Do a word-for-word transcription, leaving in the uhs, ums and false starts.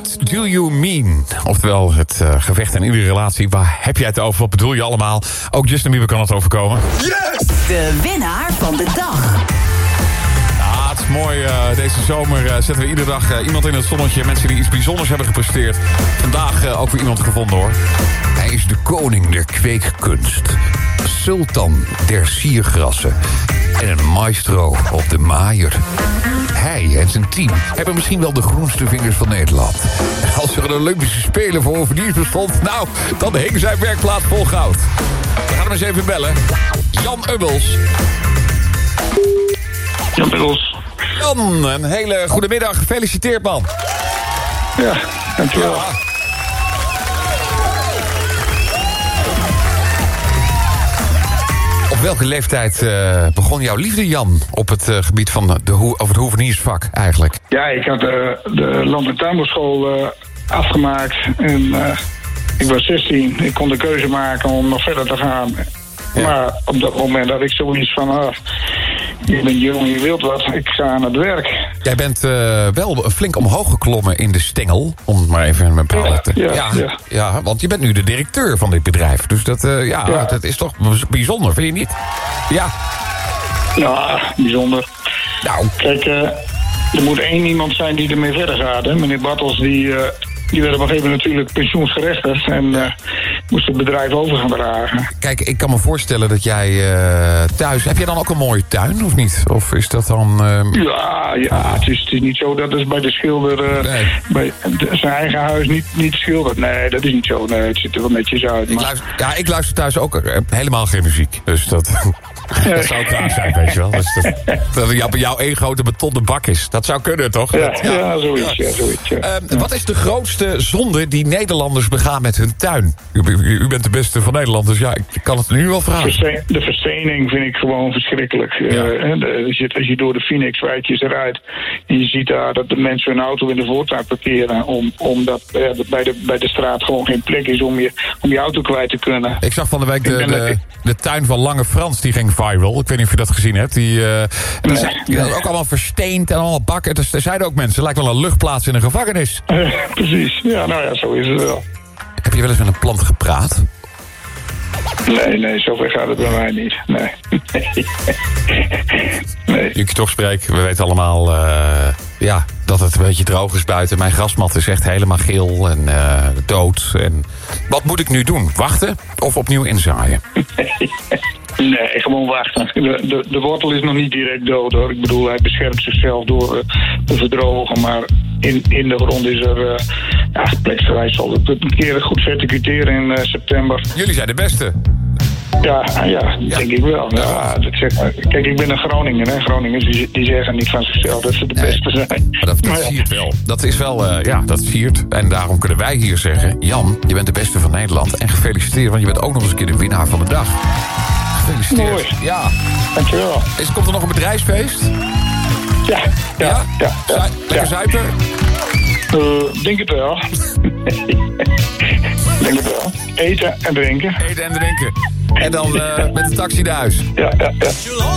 What do you mean? Oftewel, het uh, gevecht in iedere relatie. Waar heb jij het over? Wat bedoel je allemaal? Ook Justin Bieber kan het overkomen. Yes! De winnaar van de dag. Ja, het is mooi. Uh, deze zomer uh, zetten we iedere dag uh, iemand in het zonnetje. Mensen die iets bijzonders hebben gepresteerd. Vandaag uh, ook weer iemand gevonden, hoor. Hij is de koning der kweekkunst. Sultan der siergrassen. En een maestro op de maaier. Hij en zijn team hebben misschien wel de groenste vingers van Nederland. En als er een Olympische Spelen voor Hoveniers bestond, nou, dan hing zijn werkplaats vol goud. We gaan hem eens even bellen. Jan Ubbels. Jan Ubbels. Jan, een hele goede middag. Gefeliciteerd, man. Ja, dankjewel. Ja. Op welke leeftijd uh, begon jouw liefde, Jan, op het uh, gebied van de ho- of het hoeveniersvak eigenlijk? Ja, ik had uh, de land- en tuinbouwschool uh, afgemaakt en uh, ik was zestien. Ik kon de keuze maken om nog verder te gaan. Ja. Maar op dat moment had ik zoiets van, ah, je bent jong, je wilt wat, ik ga aan het werk. Jij bent uh, wel flink omhoog geklommen in de stengel, om het maar even in mijn palen te... Ja, ja, ja. ja, want je bent nu de directeur van dit bedrijf. Dus dat, uh, ja, ja. dat is toch bijzonder, vind je niet? Ja. Ja, bijzonder. Nou. Kijk, uh, er moet één iemand zijn die ermee verder gaat. Hè. Meneer Bartels, die, uh, die werd op een gegeven moment natuurlijk pensioensgerechtigd en uh, moest het bedrijf over gaan dragen. Kijk, ik kan me voorstellen dat jij uh, thuis... Heb jij dan ook een mooie tuin, of niet? Of is dat dan... Uh... Ja, ja het, is, het is niet zo dat is bij de schilder... Uh, nee. bij de, zijn eigen huis niet, niet schildert. Nee, dat is niet zo. Nee, het ziet er wel netjes uit. Ik maar... luister, ja, ik luister thuis ook uh, helemaal geen muziek. Dus dat... Dat zou klaar zijn, weet je wel. Dus dat, dat jou, jouw één grote betonnen bak is. Dat zou kunnen, toch? Ja, dat, ja. ja zoiets. Ja, zoiets ja. Uh, ja. Wat is de grootste zonde die Nederlanders begaan met hun tuin? U, u, u bent de beste van Nederland, dus ja, ik kan het nu wel vragen. Verste- de verstening vind ik gewoon verschrikkelijk. Ja. Uh, de, als, je, als je door de Phoenix-wijtjes rijdt... en je ziet daar dat de mensen hun auto in de voortuin parkeren... Om, omdat uh, bij, de, bij de straat gewoon geen plek is om je, om je auto kwijt te kunnen. Ik zag van de week de, de, de, de tuin van Lange Frans, die ging viral. Ik weet niet of je dat gezien hebt. Die, uh, en nee, zijn, die nee. ook allemaal versteend en allemaal bakken. Dus er zeiden ook mensen, het lijkt wel een luchtplaats in een gevangenis. Uh, precies, ja, nou ja, zo is het wel. Heb je wel eens met een plant gepraat? Nee, nee, zover gaat het bij mij niet. Nee. nee. Nu ik je toch spreek, we weten allemaal uh, ja, dat het een beetje droog is buiten. Mijn grasmat is echt helemaal geel en uh, dood. En wat moet ik nu doen? Wachten of opnieuw inzaaien? Nee, gewoon wachten. De, de, de wortel is nog niet direct dood, hoor. Ik bedoel, hij beschermt zichzelf door uh, te verdrogen. Maar in, in de grond is er... Uh, ja, pleksgewijs zal het een keer goed verticuteren in uh, september. Jullie zijn de beste. Ja, ja, ja. denk ik wel. Ja, dat zeg, kijk, ik ben een Groninger. Hè. Groningers die, die zeggen niet van zichzelf dat ze de nee, beste zijn. Maar dat, dat maar ja. siert wel. Dat is wel, uh, ja, dat siert. En daarom kunnen wij hier zeggen... Jan, je bent de beste van Nederland. En gefeliciteerd, want je bent ook nog eens een keer de winnaar van de dag. Gefeliciteerd. Mooi. Ja. Dankjewel. Is, komt er nog een bedrijfsfeest? Ja. Ja? ja? ja, ja Zui- lekker ja. zuipen? Uh, denk het wel. denk het wel. Eten en drinken. Eten en drinken. En dan uh, met de taxi naar huis. Ja, ja, ja.